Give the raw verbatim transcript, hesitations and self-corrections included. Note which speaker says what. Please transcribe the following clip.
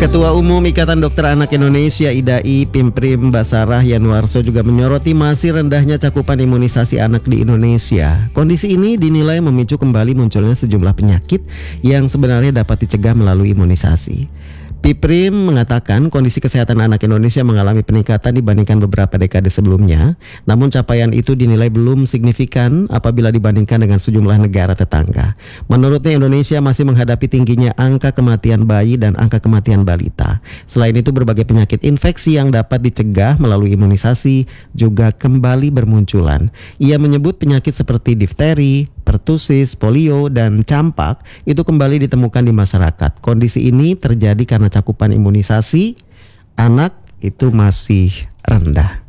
Speaker 1: Ketua Umum Ikatan Dokter Anak Indonesia I D A I Pimprim Basarah Yanuarso juga menyoroti masih rendahnya cakupan imunisasi anak di Indonesia. Kondisi ini dinilai memicu kembali munculnya sejumlah penyakit yang sebenarnya dapat dicegah melalui imunisasi. Piprim mengatakan kondisi kesehatan anak Indonesia mengalami peningkatan dibandingkan beberapa dekade sebelumnya, namun capaian itu dinilai belum signifikan apabila dibandingkan dengan sejumlah negara tetangga. Menurutnya Indonesia masih menghadapi tingginya angka kematian bayi dan angka kematian balita. Selain itu berbagai penyakit infeksi yang dapat dicegah melalui imunisasi juga kembali bermunculan. Ia menyebut penyakit seperti difteri, pertusis, polio, dan campak itu kembali ditemukan di masyarakat. Kondisi ini terjadi karena cakupan imunisasi anak itu masih rendah.